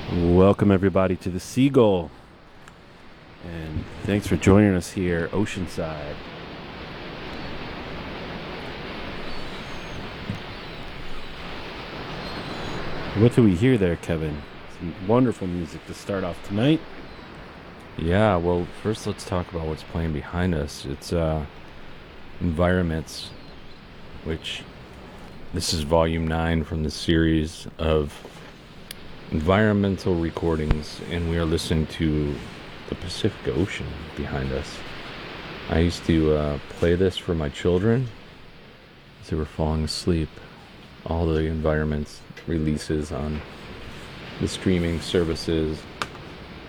Welcome everybody to the Seagull, and thanks for joining us here, Oceanside. What do we hear there, Kevin? Some wonderful music to start off tonight. Yeah, well, first let's talk about what's playing behind us. It's Environments, which this is volume 9 from the series of environmental recordings, and we are listening to the Pacific Ocean behind us. I used to play this for my children as they were falling asleep. All the environments releases on the streaming services